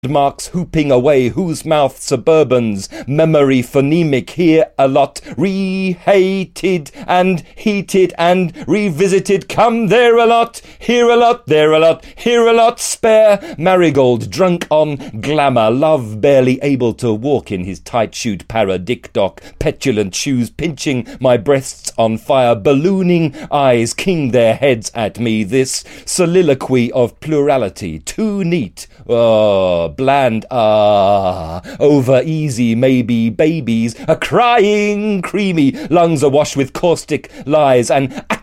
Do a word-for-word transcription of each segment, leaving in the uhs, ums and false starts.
marks hooping away, whose mouth suburbans, memory phonemic here a lot, rehated and heated and revisited, come there a lot, here a lot, there a lot, here a lot, spare, marigold, drunk on glamour, love barely able to walk in his tight shoot paradicdoc, petulant shoes pinching my breasts on fire, ballooning eyes king their heads at me, this soliloquy of plurality, too neat, oh, bland, ah, over easy, maybe babies, a crying, creamy, lungs awash with caustic lies, and a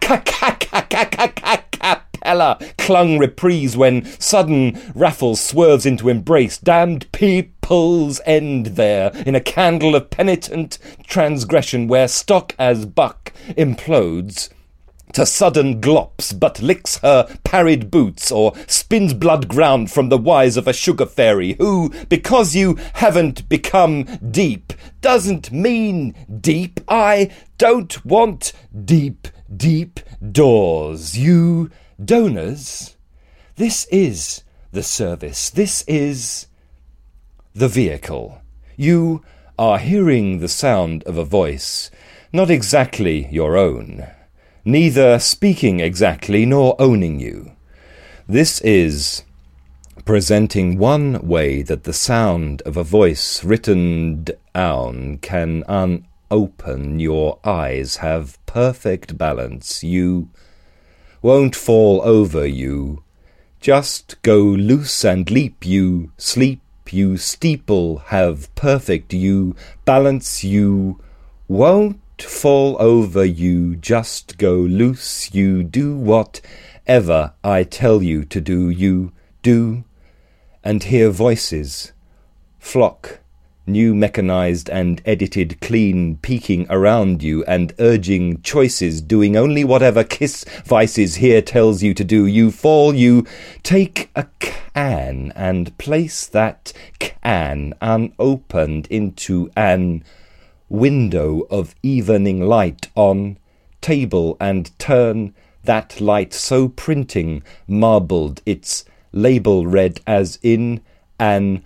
capella clung reprise when sudden Raffles swerves into embrace, damned people's end there, in a candle of penitent transgression where stock as buck implodes to sudden glops, but licks her parried boots, or spins blood ground from the wise of a sugar fairy, who, because you haven't become deep, doesn't mean deep. I don't want deep, deep doors. You donors, this is the service. This is the vehicle. You are hearing the sound of a voice, not exactly your own, neither speaking exactly nor owning you. This is presenting one way that the sound of a voice written down can unopen your eyes, have perfect balance. You won't fall over, you just go loose and leap, you sleep, you steeple, have perfect, you balance, you won't fall over, you just go loose, you do whatever I tell you to do, you do, and hear voices flock, new mechanized and edited clean, peeking around you and urging choices, doing only whatever Kiss Vices here tells you to do. You fall, you take a can and place that can unopened into an window of evening light on table and turn that light so printing marbled its label read as in an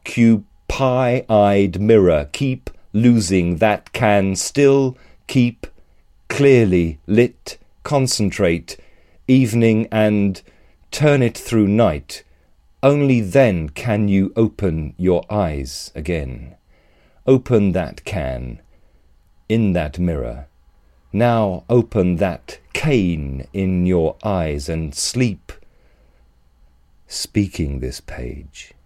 occupy-eyed mirror. Keep losing that can still keep clearly lit, concentrate evening and turn it through night. Only then can you open your eyes again. Open that can in that mirror. Now open that cane in your eyes and sleep, speaking this page.